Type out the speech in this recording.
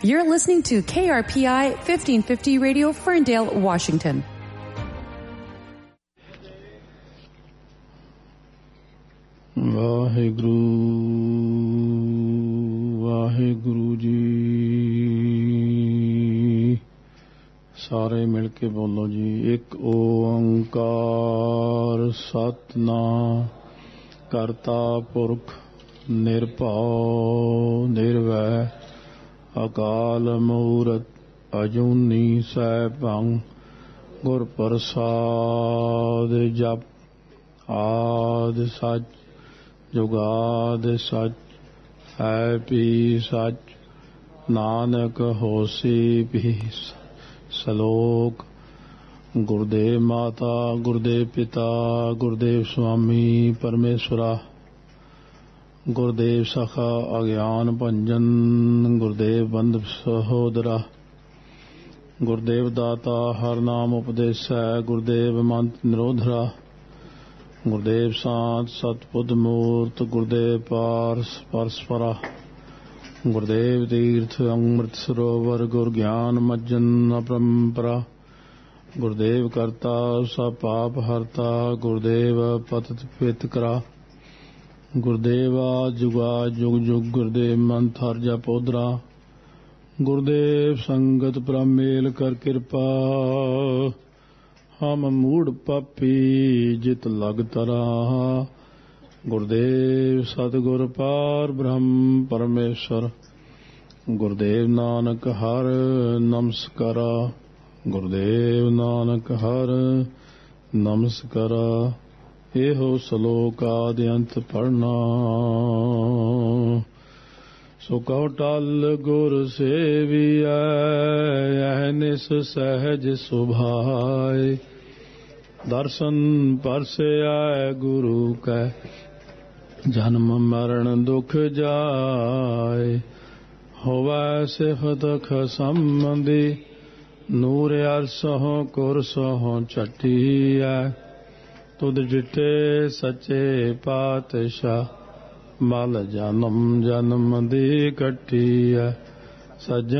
You're listening to KRPI 1550 Radio, Ferndale, Washington. Waheguru Waheguru ji. ਸਾਰੇ ਮਿਲ ਕੇ ਬੋਲੋ ਜੀ। ਇੱਕ ਓੰਕਾਰ ਸਤਿਨਾਮ ਕਰਤਾ ਪੁਰਖ ਨਿਰਭਉ ਨਿਰਵੈਰ ਅਕਾਲ ਮੂਰਤ ਅਜੂਨੀ ਸੈਭੰ ਗੁਰ ਪ੍ਰਸਾਦ ਜਪ ਆਦਿ ਸੱਚ ਜੁਗਾਦ ਸੱਚ ਹੈ ਵੀ ਸੱਚ ਨਾਨਕ ਹੋਸੀ ਵੀ ਸਲੋਕ। ਗੁਰਦੇਵ ਮਾਤਾ ਗੁਰਦੇਵ ਪਿਤਾ ਗੁਰਦੇਵ ਸੁਆਮੀ ਪਰਮੇਸ਼ਵਰਾ ਗੁਰਦੇਵ ਸਖਾ ਅਗਿਆਨ ਭੰਜਨ ਗੁਰਦੇਵ ਬੰਧੁ ਸਹੋਦਰਾ ਗੁਰਦੇਵ ਦਾਤਾ ਹਰ ਨਾਮ ਉਪਦੇਸੈ ਗੁਰਦੇਵ ਮੰਤ ਨਿਰੋਧਰਾ ਗੁਰਦੇਵ ਸਾਧ ਸਤਿਬੁੱਧ ਮੂਰਤ ਗੁਰਦੇਵ ਪਾਰਸ ਪਰਸਪਰਾ ਗੁਰਦੇਵ ਤੀਰਥ ਅੰਮ੍ਰਿਤ ਸਰੋਵਰ ਗੁਰ ਗਿਆਨ ਮੱਜਨ ਅਪਰੰਪਰਾ ਗੁਰਦੇਵ ਕਰਤਾ ਸਭ ਪਾਪ ਹਰਤਾ ਗੁਰਦੇਵ ਪਤਿਤ ਪਿਤਕਰਾ ਗੁਰਦੇਵਾ ਜੁਗਾ ਜੁਗ ਜੁਗ ਗੁਰਦੇਵ ਮੰਤ ਹਰ ਜਪ ਉਦਰਾ ਗੁਰਦੇਵ ਸੰਗਤ ਪ੍ਰਮੇਲ ਕਰ ਕਿਰਪਾ ਹਮ ਮੂੜ ਪਾਪੀ ਜਿਤ ਲਗ ਤਰਾ ਗੁਰਦੇਵ ਸਤਿਗੁਰ ਪਾਰ ਬ੍ਰਹਮ ਪਰਮੇਸ਼ਰ ਗੁਰਦੇਵ ਨਾਨਕ ਹਰ ਨਮਸਕਾਰਾ ਗੁਰਦੇਵ ਨਾਨਕ ਹਰ ਨਮਸਕਾਰਾ। ਇਹੋ ਸਲੋਕ ਆਦਿ ਅੰਤ ਪੜ੍ਹਨਾ ਸੋ ਕਉ ਟਲ ਗੁਰ ਸੇਵੀਐ ਅਹਨਿਸ ਸਹਿਜ ਸੁਭਾਏ ਦਰਸ਼ਨ ਪਰਸੈ ਗੁਰੂ ਕੈ ਜਨਮ ਮਰਨ ਦੁਖ ਜਾਏ ਹੋਵੈ ਸਿਫਤ ਖਸੰਬੰਦੀ ਨੂਰ ਅਰਸਹੁ ਕੁਰਸਹੁ ਝਟੀਐ ਤੁਧ ਜਿਟੇ ਸੱਚੇ ਪਾਤਸ਼ਾਹ ਮਲ ਜਨਮ ਜਨਮ ਦੀ ਕੱਟੀਐ ਸੱਜਣ